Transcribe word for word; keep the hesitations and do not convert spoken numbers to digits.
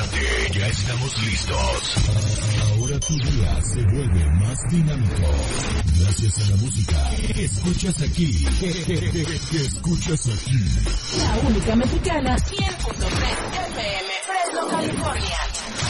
Prepárate, ya estamos listos. Ahora tu día se vuelve más dinámico. Gracias a la música que escuchas aquí. Que escuchas aquí. La única mexicana, cien punto tres F M, Fresno, California.